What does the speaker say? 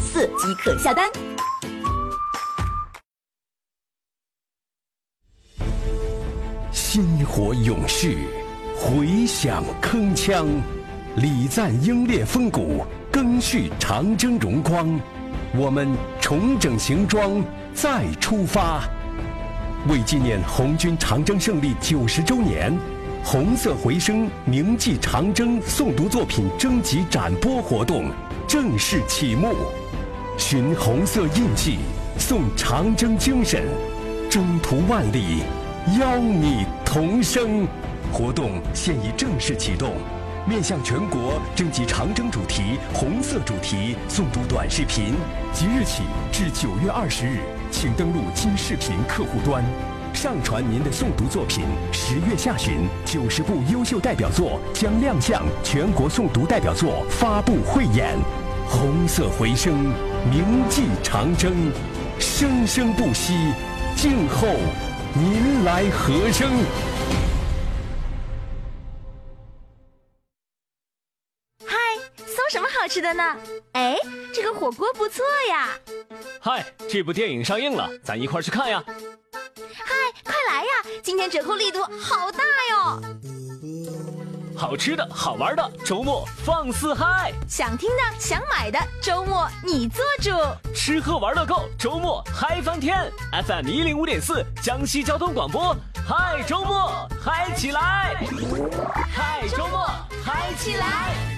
4即可下单。 薪火勇士，回响铿锵，礼赞英烈风骨，赓续长征荣光。我们重整行装，再出发。为纪念红军长征胜利90周年，红色回声铭记长征诵读作品征集展播活动正式启幕。寻红色印记，颂长征精神，征途万里，邀你同声。活动现已正式启动，面向全国征集长征主题、红色主题诵读短视频。即日起至9月20日，请登录今视频客户端，上传您的诵读作品。10月下旬，90部优秀代表作将亮相全国诵读代表作发布汇演。红色回声，铭记长征，生生不息。静候您来和声。 什么好吃的呢？哎，这个火锅不错呀！ 嗨，这部电影上映了，咱一块去看呀！ 嗨，快来呀！今天折扣力度好大哟！ 好吃的好玩的，周末放肆嗨！ 想听的想买的，周末你做主。 吃喝玩乐够，周末嗨翻天 ！FM 105.4江西交通广播，嗨周末嗨起来！嗨周末嗨起来！